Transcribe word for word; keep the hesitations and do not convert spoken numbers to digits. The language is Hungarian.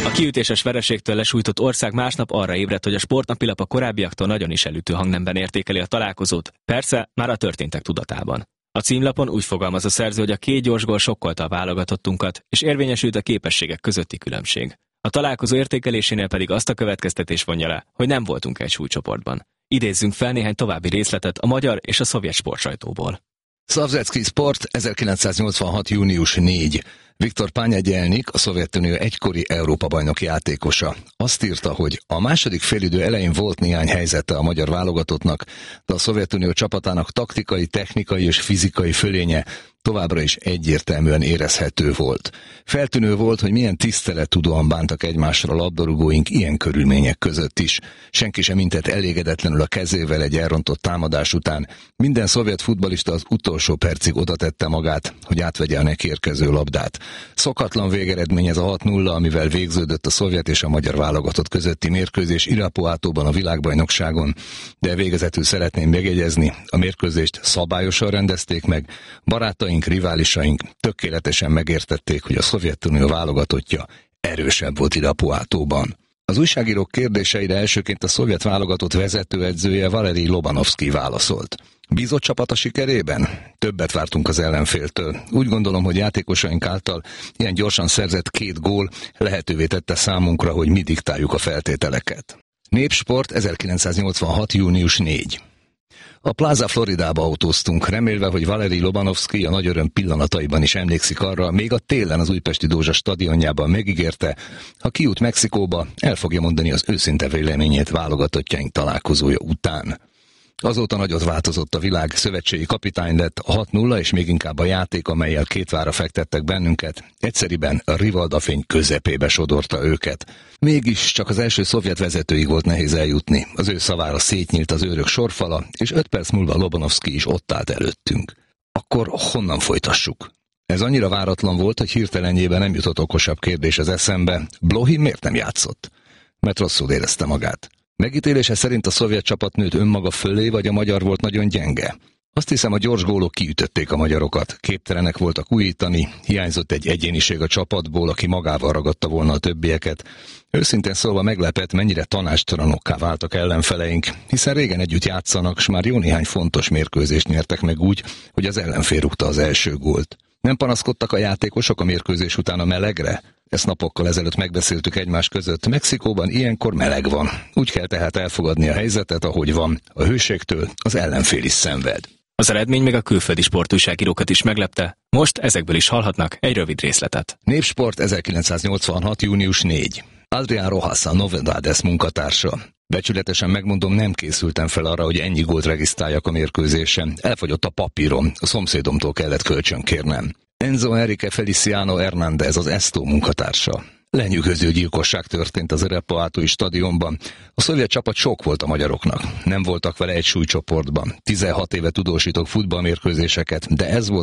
A kiütéses vereségtől lesújtott ország másnap arra ébredt, hogy a sportnapilap a korábbiaktól nagyon is elütő hangnemben értékeli a találkozót, persze már a történtek tudatában. A címlapon úgy fogalmaz a szerző, hogy a két gyors gól sokkolta a válogatottunkat, és érvényesült a képességek közötti különbség. A találkozó értékelésénél pedig azt a következtetés vonja le, hogy nem voltunk egy súlycsoportban. Idézzünk fel néhány további részletet a magyar és a szovjet sportsajtóból. Szavzetszkij Sport, ezerkilencszáznyolcvanhat. június negyedike. Viktor Pányegyelnik, a Szovjetunió egykori Európa-bajnoki játékosa. Azt írta, hogy a második félidő elején volt néhány helyzete a magyar válogatottnak, de a Szovjetunió csapatának taktikai, technikai és fizikai fölénye továbbra is egyértelműen érezhető volt. Feltűnő volt, hogy milyen tisztelettudóan bántak egymásra a labdarúgóink ilyen körülmények között is. Senki sem intett elégedetlenül a kezével egy elrontott támadás után. Minden szovjet futballista az utolsó percig odatette magát, hogy átvegye a neki érkező labdát. Szokatlan végeredmény ez a hat nulla, amivel végződött a szovjet és a magyar válogatott közötti mérkőzés Irapuátóban a világbajnokságon, de végezetül szeretném megjegyezni, a mérkőzést szabályosan rendezték meg, barátaink, riválisaink tökéletesen megértették, hogy a Szovjetunió válogatottja erősebb volt Irapuátóban. Az újságírók kérdéseire elsőként a szovjet válogatott vezetőedzője Valerij Lobanovszkij válaszolt. Bízott csapat a sikerében? Többet vártunk az ellenféltől. Úgy gondolom, hogy játékosaink által ilyen gyorsan szerzett két gól lehetővé tette számunkra, hogy mi diktáljuk a feltételeket. Népsport, ezerkilencszáznyolcvanhat. június negyedike. A Plaza Floridába autóztunk, remélve, hogy Valerij Lobanovszkij a nagy öröm pillanataiban is emlékszik arra, még a télen az újpesti Dózsa stadionjában megígérte, ha kijut Mexikóba, el fogja mondani az őszinte véleményét válogatottjaink találkozója után. Azóta nagyot változott a világ, szövetségi kapitány lett, a hat nulla és még inkább a játék, amellyel két vára fektettek bennünket, egyszeriben a rivaldafény közepébe sodorta őket. Mégis csak az első szovjet vezetőig volt nehéz eljutni, az ő szavára szétnyílt az őrök sorfala, és öt perc múlva Lobanovszkij is ott állt előttünk. Akkor honnan folytassuk? Ez annyira váratlan volt, hogy hirtelenjében nem jutott okosabb kérdés az eszembe, Blohi miért nem játszott? Mert rosszul érezte magát. Megítélése szerint a szovjet csapat nőtt önmaga fölé, vagy a magyar volt nagyon gyenge? Azt hiszem, a gyors gólok kiütötték a magyarokat, képtelenek voltak újítani, hiányzott egy egyéniség a csapatból, aki magával ragadta volna a többieket. Őszintén szólva meglepett, mennyire tanácstalanokká váltak ellenfeleink, hiszen régen együtt játszanak, s már jó néhány fontos mérkőzést nyertek meg úgy, hogy az ellenfél rúgta az első gólt. Nem panaszkodtak a játékosok a mérkőzés után a melegre? Ezt napokkal ezelőtt megbeszéltük egymás között. Mexikóban ilyenkor meleg van. Úgy kell tehát elfogadni a helyzetet, ahogy van. A hőségtől az ellenfél is szenved. Az eredmény még a külföldi sportújságírókat is meglepte. Most ezekből is hallhatnak egy rövid részletet. Népsport, ezerkilencszáznyolcvanhat. június negyedike. Adrián Rojas, a Novedades munkatársa. Becsületesen megmondom, nem készültem fel arra, hogy ennyi gólt regisztráljak a mérkőzésen. Elfogyott a papírom, a szomszédomtól kellett kölcsönkérnem. Enzo Enrique Feliciano Hernández, az Esto munkatársa. Lenyűgöző gyilkosság történt az Irapuátói stadionban. A szovjet csapat sok volt a magyaroknak. Nem voltak vele egy súlycsoportban. tizenhat éve tudósítok futballmérkőzéseket, de ez volt